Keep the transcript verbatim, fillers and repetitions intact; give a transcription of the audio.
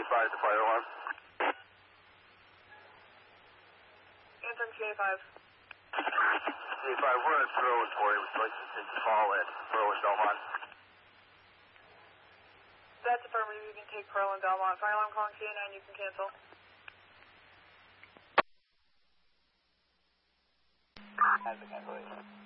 five to fire alarm. Anthem T A five. T A five, we're in Pearl and Corey. Would you like to take the call at Pearl and Belmont? That's affirmative. You can take Pearl and Belmont. Fire alarm calling C A nine. You can cancel. Has the cancellation.